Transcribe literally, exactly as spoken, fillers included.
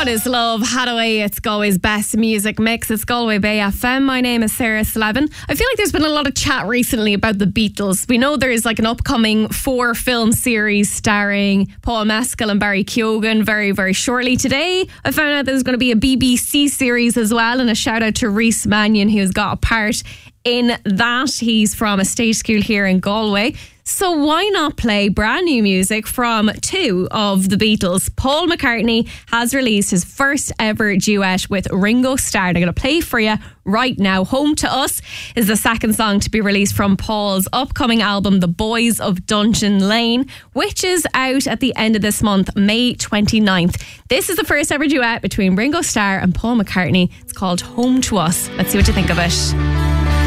What is love? Hadaway, it's Galway's best music mix. It's Galway Bay F M. My name is Sarah Slevin. I feel like there's been a lot of chat recently about the Beatles. We know there's like an upcoming four film series starring Paul Mescal and Barry Keoghan very, very shortly. Today, I found out there's going to be a B B C series as well, and a shout out to Rhys Mannion, who's got a part in that. He's from a stage school here in Galway. So why not play brand new music from two of the Beatles? Paul McCartney has released his first ever duet with Ringo Starr. I'm going to play for you right now. Home to Us is the second song to be released from Paul's upcoming album, The Boys of Dungeon Lane, which is out at the end of this month, May twenty-ninth. This is the first ever duet between Ringo Starr and Paul McCartney. It's called Home to Us. Let's see what you think of it.